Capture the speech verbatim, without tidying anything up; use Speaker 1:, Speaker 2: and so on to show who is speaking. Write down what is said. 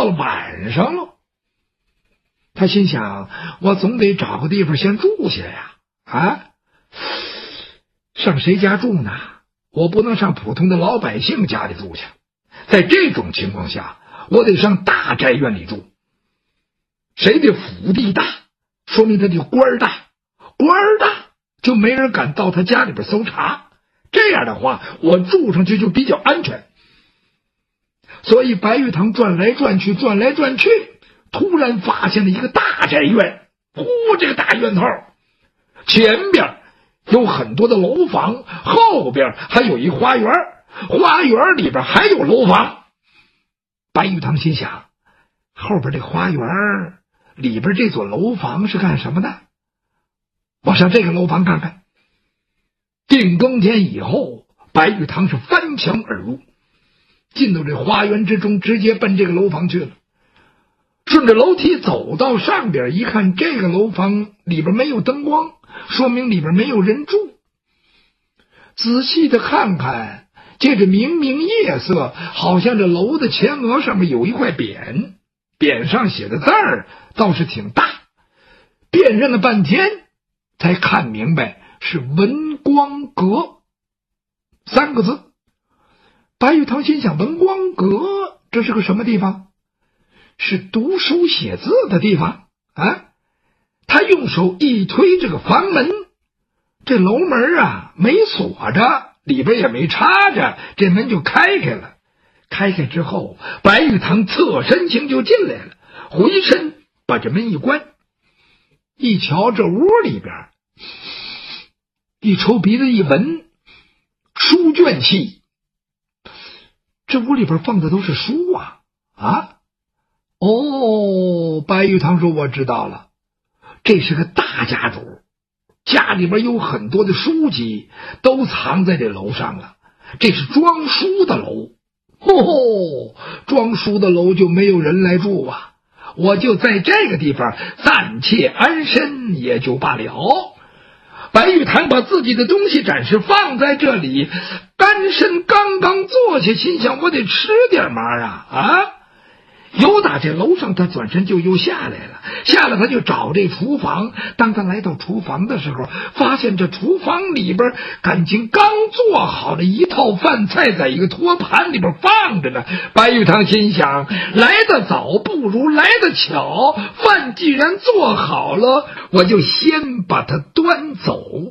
Speaker 1: 到了晚上了。他心想，我总得找个地方先住下呀，啊，上谁家住呢？我不能上普通的老百姓家里住去，在这种情况下，我得上大宅院里住。谁的府地大，说明他的官儿大，官儿大就没人敢到他家里边搜查，这样的话我住上去就比较安全。所以白玉堂转来转去转来转去，突然发现了一个大宅院。呼，这个大院头前边有很多的楼房，后边还有一花园，花园里边还有楼房。白玉堂心想，后边这花园里边这座楼房是干什么的？我上这个楼房看看。定更天以后，白玉堂是翻墙而入，进到这花园之中，直接奔这个楼房去了。顺着楼梯走到上边一看，这个楼房里边没有灯光，说明里边没有人住。仔细的看看，借着明明夜色，好像这楼的前额上面有一块匾，匾上写的字儿倒是挺大，辨认了半天才看明白是文光阁三个字。白玉堂心想，文光阁这是个什么地方？是读书写字的地方啊！他用手一推这个房门，这楼门啊没锁着，里边也没插着，这门就开开了。开开之后，白玉堂侧身行就进来了，回身把这门一关，一瞧这屋里边，一抽鼻子一闻，书卷气。这屋里边放的都是书啊啊！哦，白玉堂说，我知道了，这是个大家主，家里边有很多的书籍都藏在这楼上了，这是装书的楼。哦，装书的楼就没有人来住啊，我就在这个地方暂且安身也就罢了。白玉堂把自己的东西展示放在这里，单身刚刚坐下，心想，我得吃点嘛啊啊！由打这楼上，他转身就又下来了，下来他就找这厨房。当他来到厨房的时候，发现这厨房里边感情刚做好了一套饭菜，在一个托盘里边放着呢。白玉堂心想，来得早不如来得巧，饭既然做好了，我就先把它端走。